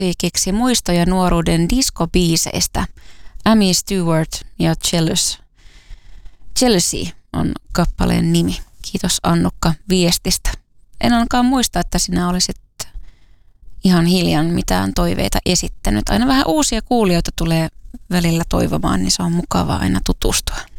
musiikiksi muistoja nuoruuden diskobiiseistä. Amy Stewart ja Jealousy on kappaleen nimi. Kiitos Annukka viestistä. En ainakaan muista, että sinä olisit ihan hiljan mitään toiveita esittänyt. Aina vähän uusia kuulijoita tulee välillä toivomaan, niin se on mukavaa aina tutustua.